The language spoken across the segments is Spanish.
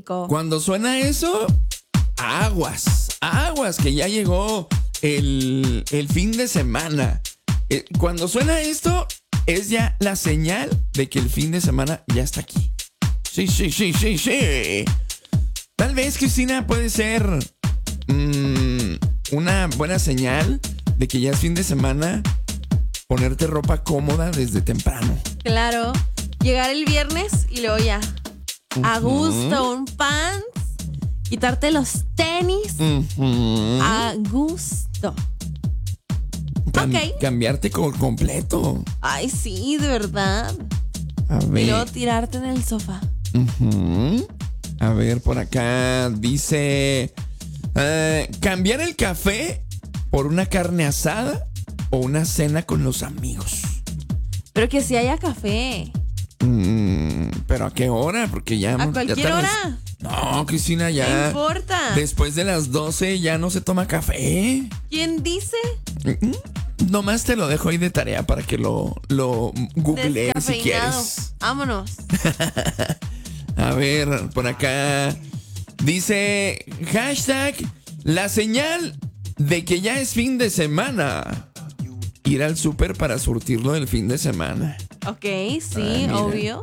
rico. Cuando suena eso, aguas, que ya llegó el fin de semana. Cuando suena esto, es ya la señal de que el fin de semana ya está aquí. Sí. Tal vez, Cristina, puede ser una buena señal de que ya es fin de semana, ponerte ropa cómoda desde temprano. Claro, llegar el viernes y luego ya, a gusto, un pants, quitarte los tenis, a gusto. Cambiarte completo. Ay, sí, de verdad. A ver. Y luego tirarte en el sofá. A ver, por acá dice... cambiar el café por una carne asada o una cena con los amigos. Pero que si haya café. ¿Pero a qué hora? Porque ya... ¿A cualquier hora? No, Cristina, ya... No importa. Después de las 12 ya no se toma café. ¿Quién dice? Nomás te lo dejo ahí de tarea para que lo googlees si quieres. Vámonos. A ver, por acá dice hashtag la señal de que ya es fin de semana. Ir al súper para surtirlo del fin de semana. Ok, sí, obvio.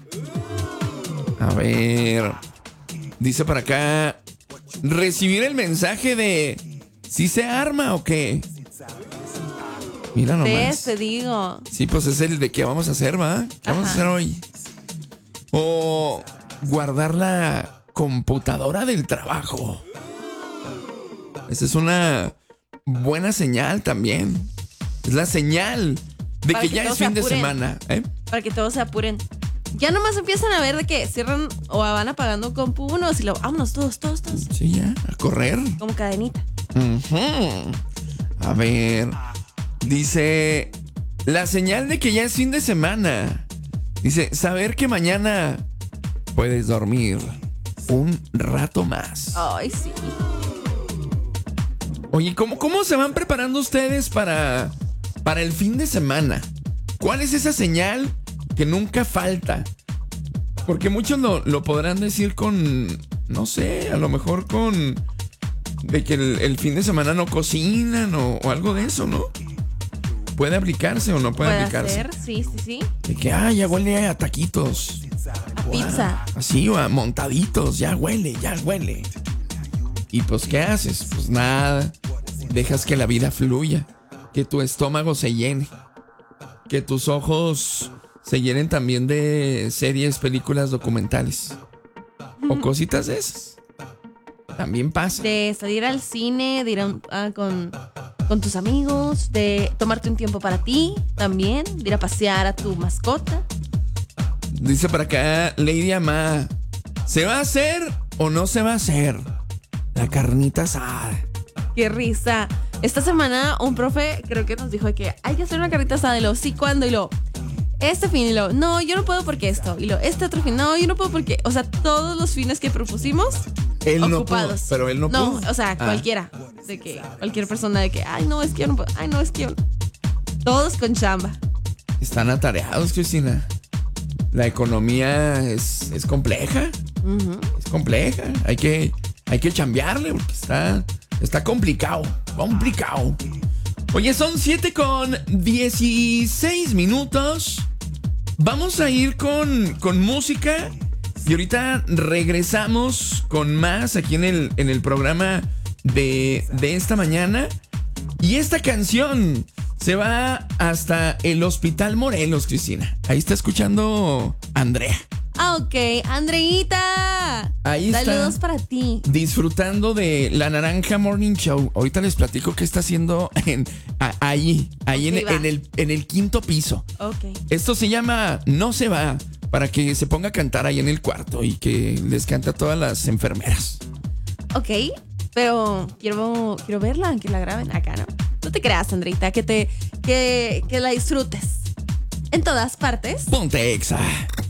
A ver, dice por acá recibir el mensaje de ¿sí se arma o qué? Mira nomás. Te digo. Sí, pues es el de qué vamos a hacer, ¿va? ¿Qué vamos a hacer hoy? O guardar la computadora del trabajo. Esa es una buena señal también. Es la señal de que ya es fin de semana. Para que todos se apuren. Ya nomás empiezan a ver de que cierran o van apagando compu unos y luego vámonos todos. Sí, ya, a correr. Como cadenita. A ver, dice la señal de que ya es fin de semana. Dice, saber que mañana puedes dormir un rato más. Ay, sí. Oye, ¿cómo se van preparando ustedes para el fin de semana? ¿Cuál es esa señal que nunca falta? Porque muchos lo podrán decir con, no sé, a lo mejor con de que el fin de semana no cocinan o algo de eso, ¿no? ¿Puede aplicarse o no puede aplicarse? Puede ser, sí. De que, ya huele a taquitos. A pizza. Así, o a montaditos, ya huele. ¿Y pues qué haces? Pues nada, dejas que la vida fluya, que tu estómago se llene, que tus ojos se llenen también de series, películas, documentales o cositas de esas. También pasa. De salir al cine, de ir con tus amigos, de tomarte un tiempo para ti también, de ir a pasear a tu mascota. Dice para acá Lady Ama, ¿se va a hacer o no se va a hacer la carnita asada? ¡Qué risa! Esta semana un profe creo que nos dijo que hay que hacer una carnita asada. Y lo sí, ¿cuándo? Y lo este fin. Y lo no, yo no puedo porque esto. Y lo este otro fin. No, yo no puedo porque... O sea, todos los fines que propusimos él ocupados. No pudo, pero él no pudo. No, o sea, cualquiera. De que cualquier persona de que, ay, no, es que yo no puedo. Ay, no, es que yo no. Todos con chamba. Están atareados, Cristina. La economía es compleja. Es compleja. Hay que chambearle porque está complicado. Oye, son 7:16. Vamos a ir con música. Y ahorita regresamos con más aquí en el programa de esta mañana. Y esta canción se va hasta el Hospital Morelos, Cristina. Ahí está escuchando Andrea. Ok, Andreita. Ahí está. Saludos para ti. Disfrutando de La Naranja Morning Show. Ahorita les platico qué está haciendo ahí en el quinto piso. Ok. Esto se llama No se va, para que se ponga a cantar ahí en el cuarto y que les cante a todas las enfermeras. Ok, pero quiero verla, que la graben acá, ¿no? No te creas, Andreita, que la disfrutes. En todas partes. Ponte Exa.